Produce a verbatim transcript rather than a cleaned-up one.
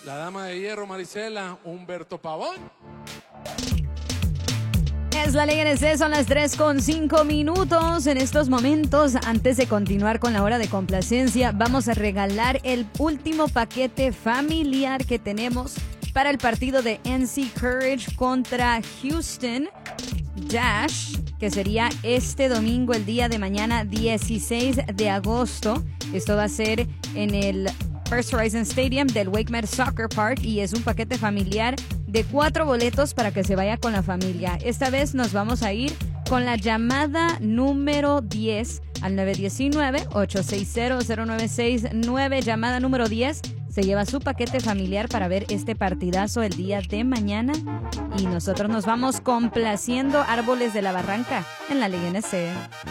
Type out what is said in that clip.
La dama de hierro, Marisela, Humberto Pavón. Es la Ley N C, son las tres con cinco minutos. En estos momentos, antes de continuar con la hora de complacencia, vamos a regalar el último paquete familiar que tenemos para el partido de N C Courage contra Houston Dash, que sería este domingo, el día de mañana, dieciséis de agosto. Esto va a ser en el First Horizon Stadium del Wake Soccer Park y es un paquete familiar de cuatro boletos para que se vaya con la familia. Esta vez nos vamos a ir con la llamada número diez al nueve uno nueve, ocho seis cero, cero nueve seis nueve. Llamada número diez se lleva su paquete familiar para ver este partidazo el día de mañana. Y nosotros nos vamos complaciendo Árboles de la Barranca en la Ley N C.